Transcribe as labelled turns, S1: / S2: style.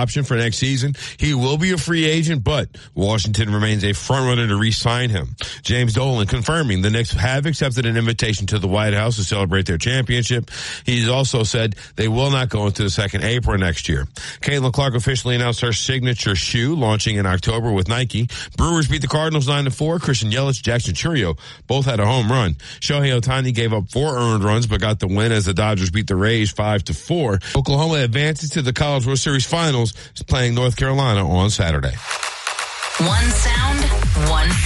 S1: option for next season. He will be a free agent, but Washington remains a front-runner to re-sign him. James Dolan confirming the Knicks have accepted an invitation to the White House to celebrate their championship. He's also said they will not go into the second April next year. Caitlin Clark officially announced her signature shoe launching in October with Nike. Brewers beat the Cardinals 9-4. Christian Yelich, Jackson Chourio both had a home run. Shohei Ohtani gave up 4 earned runs but got the win as the Dodgers beat the Rays 5-4. Oklahoma advances to the College World Series Finals, playing North Carolina on Saturday.
S2: One sound, one